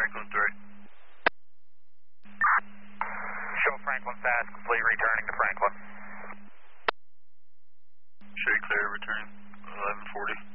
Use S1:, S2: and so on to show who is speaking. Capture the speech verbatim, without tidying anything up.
S1: Franklin three.
S2: Show Franklin fast, complete, returning to Franklin.
S1: Show clear, return eleven forty.